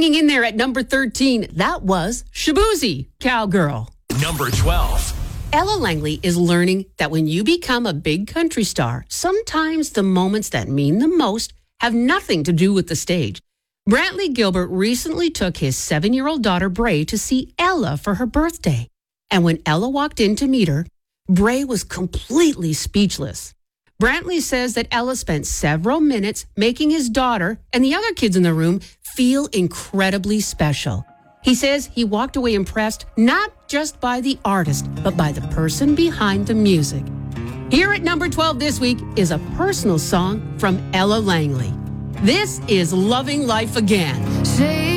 Hanging in there at number 13, that was Shaboozey, Cowgirl. Number 12. Ella Langley is learning that when you become a big country star, sometimes the moments that mean the most have nothing to do with the stage. Brantley Gilbert recently took his 7-year-old daughter, Bray, to see Ella for her birthday. And when Ella walked in to meet her, Bray was completely speechless. Brantley says that Ella spent several minutes making his daughter and the other kids in the room feel incredibly special. He says he walked away impressed not just by the artist, but by the person behind the music. Here at number 12 this week is a personal song from Ella Langley. This is Loving Life Again.